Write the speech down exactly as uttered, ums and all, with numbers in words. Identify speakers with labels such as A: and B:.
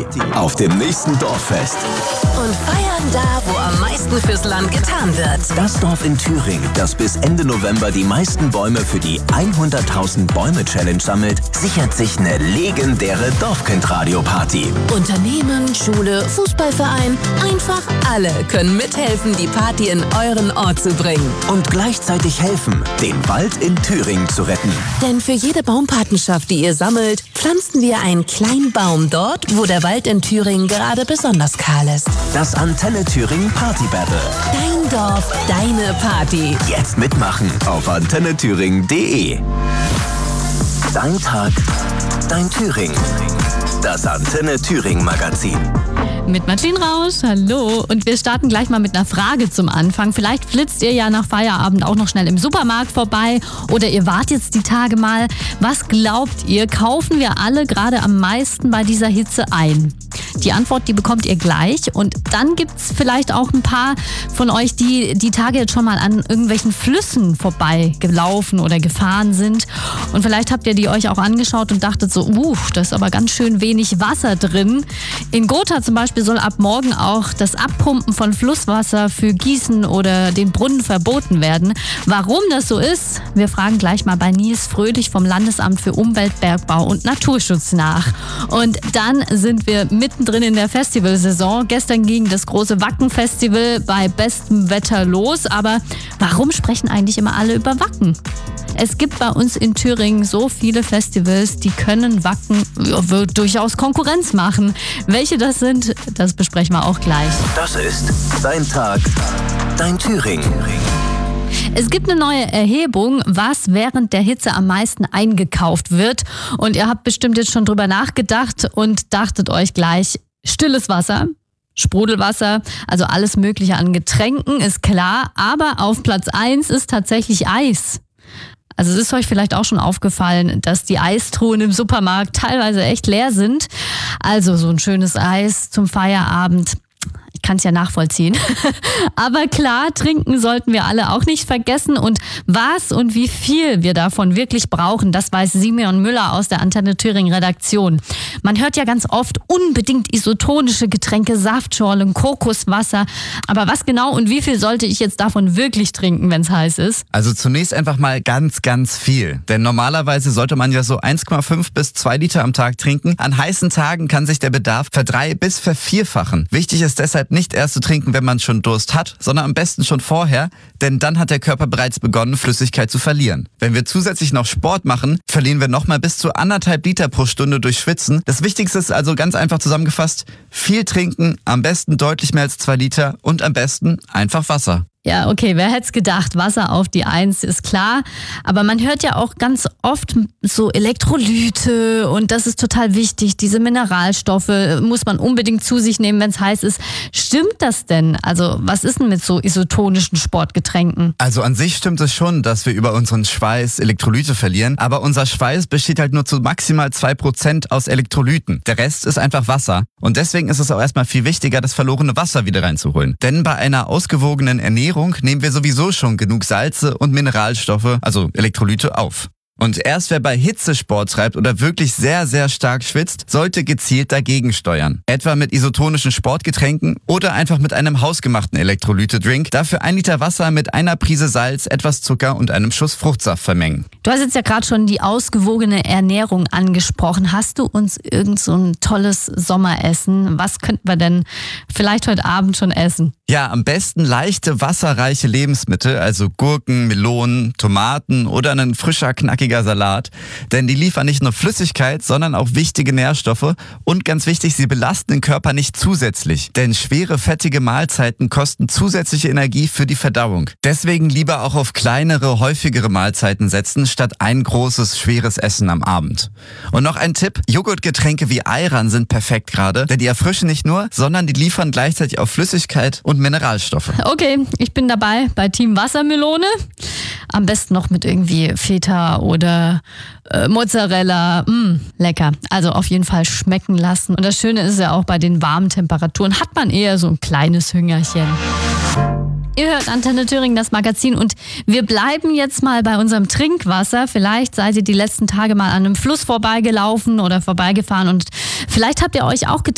A: auf dem nächsten Dorffest.
B: Und feiern da, wo am meisten fürs Land getan wird.
A: Das Dorf in Thüringen, das bis Ende November die meisten Bäume für die hunderttausend Bäume Challenge sammelt, sichert sich eine legendäre Dorfkind-Radio-Party.
B: Unternehmen, Schule, Fußballverein, einfach alle können mithelfen, die Party in euren Ort zu bringen.
A: Und gleichzeitig helfen, den Wald in Thüringen zu retten.
B: Denn für jede Baumpatenschaft, die ihr sammelt, pflanzen wir einen kleinen Baum dort, wo der Wald in Thüringen gerade besonders kahl ist.
A: Das Antenne Thüringen Party Battle.
B: Dein Dorf, deine Party.
A: Jetzt mitmachen auf antenne thüringen punkt de. Dein Tag, dein Thüringen. Das Antenne Thüringen Magazin.
C: Mit Martin Rausch, hallo. Und wir starten gleich mal mit einer Frage zum Anfang. Vielleicht flitzt ihr ja nach Feierabend auch noch schnell im Supermarkt vorbei oder ihr wart jetzt die Tage mal. Was glaubt ihr, kaufen wir alle gerade am meisten bei dieser Hitze ein? Die Antwort, die bekommt ihr gleich. Und dann gibt es vielleicht auch ein paar von euch, die die Tage jetzt schon mal an irgendwelchen Flüssen vorbei gelaufen oder gefahren sind. Und vielleicht habt ihr die euch auch angeschaut und dachtet so, uh, da ist aber ganz schön wenig Wasser drin. In Gotha zum Beispiel soll ab morgen auch das Abpumpen von Flusswasser für Gießen oder den Brunnen verboten werden. Warum das so ist, wir fragen gleich mal bei Nils Fröhlich vom Landesamt für Umwelt, Bergbau und Naturschutz nach. Und dann sind wir mittendrin in der Festivalsaison. Gestern ging das große Wacken-Festival bei bestem Wetter los. Aber warum sprechen eigentlich immer alle über Wacken? Es gibt bei uns in Thüringen so viele Festivals, die können Wacken ja, durchaus Konkurrenz machen. Welche das sind, das besprechen wir auch gleich.
A: Das ist dein Tag, dein Thüringen.
C: Es gibt eine neue Erhebung, was während der Hitze am meisten eingekauft wird. Und ihr habt bestimmt jetzt schon drüber nachgedacht und dachtet euch gleich, stilles Wasser, Sprudelwasser, also alles Mögliche an Getränken, ist klar. Aber auf Platz eins ist tatsächlich Eis. Also es ist euch vielleicht auch schon aufgefallen, dass die Eistruhen im Supermarkt teilweise echt leer sind. Also so ein schönes Eis zum Feierabend. Ich kann es ja nachvollziehen. Aber klar, trinken sollten wir alle auch nicht vergessen. Und was und wie viel wir davon wirklich brauchen, das weiß Simeon Müller aus der Antenne Thüringen Redaktion. Man hört ja ganz oft unbedingt isotonische Getränke, Saftschorlen, Kokoswasser. Aber was genau und wie viel sollte ich jetzt davon wirklich trinken, wenn es heiß ist?
D: Also zunächst einfach mal ganz, ganz viel. Denn normalerweise sollte man ja so eins Komma fünf bis zwei Liter am Tag trinken. An heißen Tagen kann sich der Bedarf verdrei- bis vervierfachen. Wichtig ist deshalb nicht erst zu trinken, wenn man schon Durst hat, sondern am besten schon vorher, denn dann hat der Körper bereits begonnen, Flüssigkeit zu verlieren. Wenn wir zusätzlich noch Sport machen, verlieren wir nochmal bis zu anderthalb Liter pro Stunde durch Schwitzen. Das Wichtigste ist also ganz einfach zusammengefasst, viel trinken, am besten deutlich mehr als zwei Liter und am besten einfach Wasser.
C: Ja, okay, wer hätte es gedacht, Wasser auf die Eins ist klar. Aber man hört ja auch ganz oft so Elektrolyte und das ist total wichtig. Diese Mineralstoffe muss man unbedingt zu sich nehmen, wenn es heiß ist. Stimmt das denn? Also was ist denn mit so isotonischen Sportgetränken?
D: Also an sich stimmt es schon, dass wir über unseren Schweiß Elektrolyte verlieren. Aber unser Schweiß besteht halt nur zu maximal zwei Prozent aus Elektrolyten. Der Rest ist einfach Wasser. Und deswegen ist es auch erstmal viel wichtiger, das verlorene Wasser wieder reinzuholen. Denn bei einer ausgewogenen Ernährung nehmen wir sowieso schon genug Salze und Mineralstoffe, also Elektrolyte, auf. Und erst wer bei Hitze Sport treibt oder wirklich sehr, sehr stark schwitzt, sollte gezielt dagegen steuern. Etwa mit isotonischen Sportgetränken oder einfach mit einem hausgemachten Elektrolyte-Drink. Dafür ein Liter Wasser mit einer Prise Salz, etwas Zucker und einem Schuss Fruchtsaft vermengen.
C: Du hast jetzt ja gerade schon die ausgewogene Ernährung angesprochen. Hast du uns irgend so ein tolles Sommeressen? Was könnten wir denn vielleicht heute Abend schon essen?
D: Ja, am besten leichte, wasserreiche Lebensmittel, also Gurken, Melonen, Tomaten oder ein frischer, knackiger Salat. Denn die liefern nicht nur Flüssigkeit, sondern auch wichtige Nährstoffe. Und ganz wichtig, sie belasten den Körper nicht zusätzlich. Denn schwere, fettige Mahlzeiten kosten zusätzliche Energie für die Verdauung. Deswegen lieber auch auf kleinere, häufigere Mahlzeiten setzen, statt ein großes, schweres Essen am Abend. Und noch ein Tipp, Joghurtgetränke wie Ayran sind perfekt gerade, denn die erfrischen nicht nur, sondern die liefern gleichzeitig auch Flüssigkeit und Mineralstoffe.
C: Okay, ich bin dabei bei Team Wassermelone. Am besten noch mit irgendwie Feta oder äh, Mozzarella. Mm, lecker. Also auf jeden Fall schmecken lassen. Und das Schöne ist ja auch, bei den warmen Temperaturen hat man eher so ein kleines Hüngerchen. Ihr hört Antenne Thüringen, das Magazin, und wir bleiben jetzt mal bei unserem Trinkwasser. Vielleicht seid ihr die letzten Tage mal an einem Fluss vorbeigelaufen oder vorbeigefahren und vielleicht habt ihr euch auch gedacht,